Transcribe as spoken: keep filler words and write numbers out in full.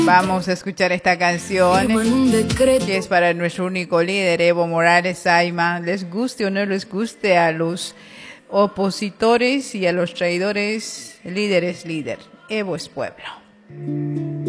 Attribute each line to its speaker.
Speaker 1: Vamos a escuchar esta canción que es para nuestro único líder, Evo Morales Saima. Les guste o no les guste a los opositores y a los traidores, líder es líder. Evo es pueblo.